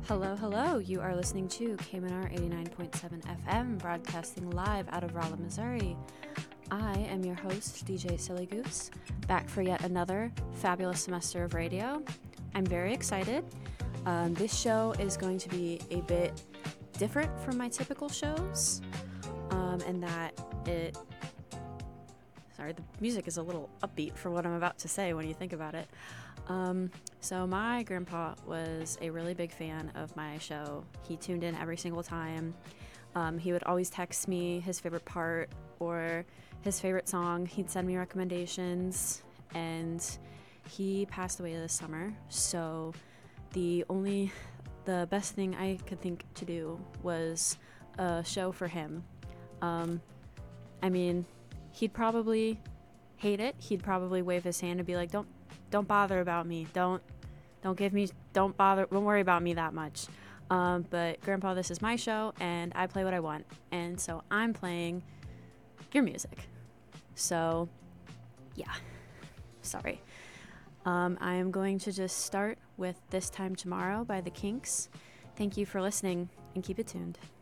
Hello, hello. You are listening to KMNR 89.7 FM, broadcasting live out of Rolla, Missouri. I am your host, DJ Silly Goose, back for yet another fabulous semester of radio. I'm very excited. This show is going to be a bit different from my typical shows, in that the music is a little upbeat for what I'm about to say when you think about it. So my grandpa was a really big fan of my show. He tuned in every single time. He would always text me his favorite part or his favorite song. He'd send me recommendations, and he passed away this summer. So the best thing I could think to do was a show for him. He'd probably hate it. He'd probably wave his hand and be like, don't bother about me. Don't worry about me that much. But Grandpa, this is my show and I play what I want. And so I'm playing your music. So yeah, sorry. I am going to just start with This Time Tomorrow by The Kinks. Thank you for listening and keep it tuned.